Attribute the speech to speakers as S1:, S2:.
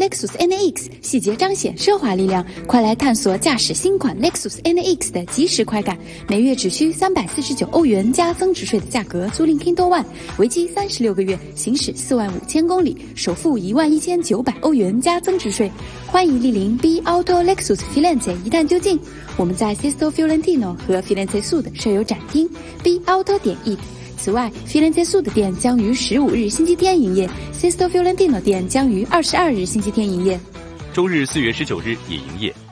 S1: Lexus NX， 细节彰显奢华力量，快来探索驾驶新款 Lexus NX 的即时快感。每月只需349欧元加增值税的价格租赁 Kindle One， 为期36个月，行驶45000公里，首付11900欧元加增值税。欢迎莅临 B Auto Lexus Firenze 一探究竟。我们在 Sesto Fiorentino 和 Firenze Sud 设有展厅 B Auto.it。此外 Firenze Sud 店将于15日星期天营业， Sesto Fiorentino 店将于22日星期天营业。
S2: 周日4月19日也营业。